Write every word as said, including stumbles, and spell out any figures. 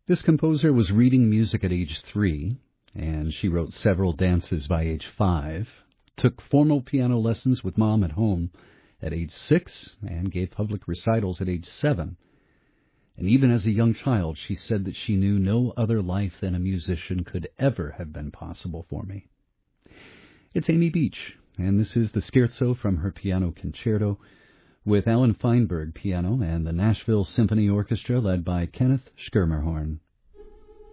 This composer was reading music at age three, and she wrote several dances by age five, took formal piano lessons with Mom at home at age six, and gave public recitals at age seven. And even as a young child, she said that she knew no other life than a musician could ever have been possible for me. It's Amy Beach, and this is the Scherzo from her Piano Concerto, with Alan Feinberg piano and the Nashville Symphony Orchestra led by Kenneth Schermerhorn.